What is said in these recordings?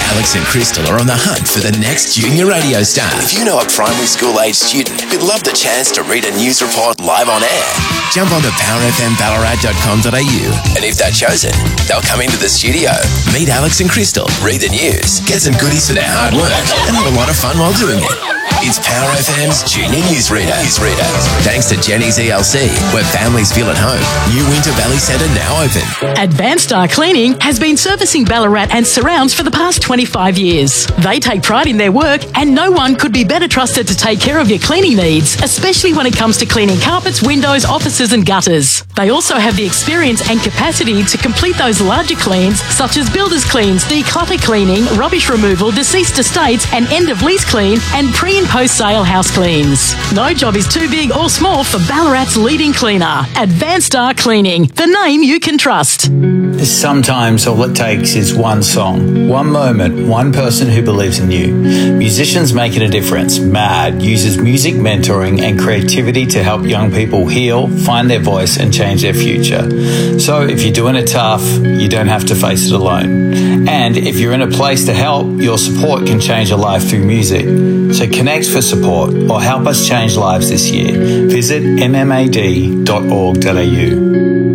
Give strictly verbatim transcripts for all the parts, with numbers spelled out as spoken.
Alex and Crystal are on the hunt for the next junior radio star. If you know a primary school age student who'd love the chance to read a news report live on air, jump on to power f m ballarat dot com dot a u, and if they're chosen, they'll come into the studio, meet Alex and Crystal, read the news, get some goodies for their hard work, and have a lot of fun while doing it. It's Power F M's Junior Newsreader. Newsreader. Thanks to Jenny's E L C, where families feel at home. New Winter Valley Centre now open. Advanced Star Cleaning has been servicing Ballarat and surrounds for the past twenty-five years. They take pride in their work, and no one could be better trusted to take care of your cleaning needs, especially when it comes to cleaning carpets, windows, offices and gutters. They also have the experience and capacity to complete those larger cleans, such as builders cleans, declutter cleaning, rubbish removal, deceased estates and end of lease clean, and pre and post-sale house cleans. No job is too big or small for Ballarat's leading cleaner. Advanced Star Cleaning, the name you can trust. Sometimes all it takes is one song, one moment, one person who believes in you. Musicians Making a Difference, MAD, uses music mentoring and creativity to help young people heal, find their voice and change their future. So if you're doing it tough, you don't have to face it alone. And if you're in a place to help, your support can change a life through music. So connect for support or help us change lives this year. Visit m m a d dot org dot a u.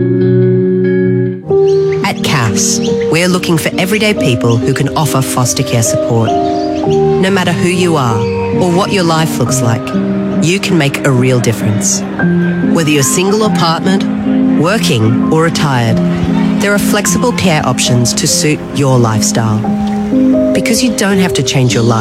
At C A S, we're looking for everyday people who can offer foster care support. No matter who you are or what your life looks like, you can make a real difference. Whether you're single or partnered, working or retired, there are flexible care options to suit your lifestyle. Because you don't have to change your life